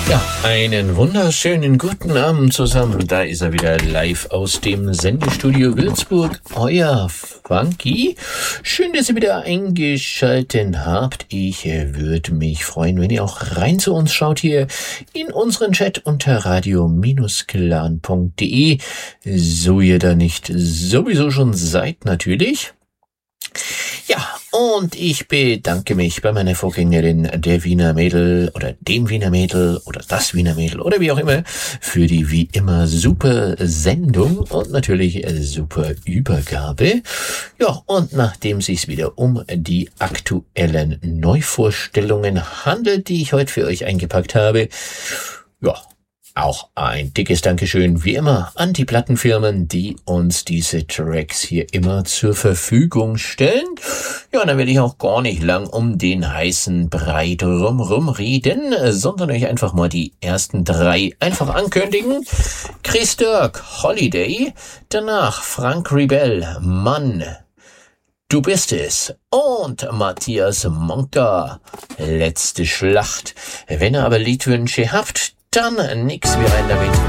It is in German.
Ja, einen wunderschönen guten Abend zusammen. Da ist er wieder live aus dem Sendestudio Würzburg. Euer Funky. Schön, dass ihr wieder eingeschaltet habt. Ich würde mich freuen, wenn ihr auch rein zu uns schaut hier in unseren Chat unter radio-clan.de. So ihr da nicht sowieso schon seid natürlich. Ja, und ich bedanke mich bei meiner Vorgängerin, der Wiener Mädel oder dem Wiener Mädel oder das Wiener Mädel oder wie auch immer, für die wie immer super Sendung und natürlich super Übergabe. Ja, und nachdem es sich wieder um die aktuellen Neuvorstellungen handelt, die ich heute für euch eingepackt habe, ja, auch ein dickes Dankeschön, wie immer, an die Plattenfirmen, die uns diese Tracks hier immer zur Verfügung stellen. Ja, dann werde ich auch gar nicht lang um den heißen Brei drumrum reden, sondern euch einfach mal die ersten drei einfach ankündigen. Chris Dirk, Holiday, danach Frank Rebell, Mann, du bist es, und Matthias Monka, letzte Schlacht. Wenn ihr aber Liedwünsche habt, dann nix wie rein damit.